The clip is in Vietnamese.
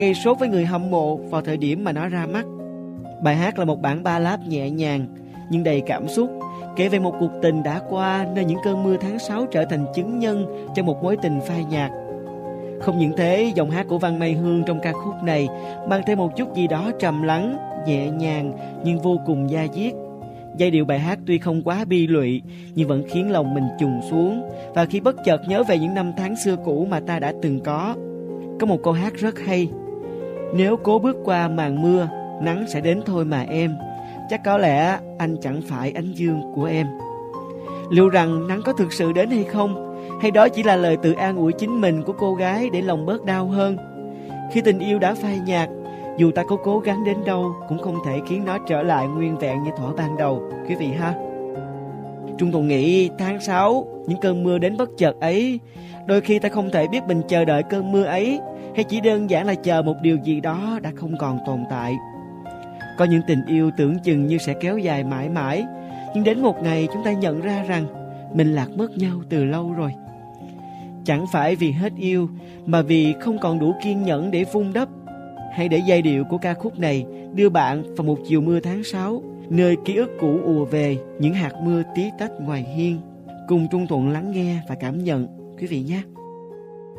gây sốt với người hâm mộ vào thời điểm mà nó ra mắt. Bài hát là một bản ballad nhẹ nhàng nhưng đầy cảm xúc, kể về một cuộc tình đã qua nơi những cơn mưa tháng 6 trở thành chứng nhân cho một mối tình phai nhạt. Không những thế, giọng hát của Văn Mai Hương trong ca khúc này mang thêm một chút gì đó trầm lắng, nhẹ nhàng nhưng vô cùng da diết. Giai điệu bài hát tuy không quá bi lụy nhưng vẫn khiến lòng mình trùng xuống, và khi bất chợt nhớ về những năm tháng xưa cũ mà ta đã từng có một câu hát rất hay: nếu cố bước qua màn mưa, nắng sẽ đến thôi mà em, chắc có lẽ anh chẳng phải ánh dương của em. Liệu rằng nắng có thực sự đến hay không? Hay đó chỉ là lời tự an ủi chính mình của cô gái để lòng bớt đau hơn? Khi tình yêu đã phai nhạt, dù ta có cố gắng đến đâu cũng không thể khiến nó trở lại nguyên vẹn như thuở ban đầu, quý vị ha. Trung Tùng nghĩ tháng 6, những cơn mưa đến bất chợt ấy, đôi khi ta không thể biết mình chờ đợi cơn mưa ấy, hay chỉ đơn giản là chờ một điều gì đó đã không còn tồn tại. Có những tình yêu tưởng chừng như sẽ kéo dài mãi mãi, nhưng đến một ngày chúng ta nhận ra rằng mình lạc mất nhau từ lâu rồi. Chẳng phải vì hết yêu, mà vì không còn đủ kiên nhẫn để vun đắp. Hãy để giai điệu của ca khúc này đưa bạn vào một chiều mưa tháng 6, nơi ký ức cũ ùa về, những hạt mưa tí tách ngoài hiên. Cùng Trung Thuận lắng nghe và cảm nhận quý vị nhé.